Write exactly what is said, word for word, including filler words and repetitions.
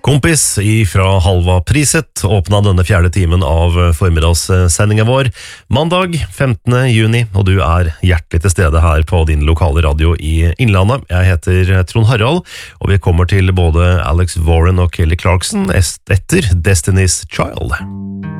Kompis ifra Halva Priset åpna denne fjerde timen av formiddagssendingen vår mandag femtende juni, og du er hjertelig til stede her på din lokale radio i Innlandet. Jeg heter Trond Harald, og vi kommer til både Alex Warren og Kelly Clarkson etter Destiny's Child.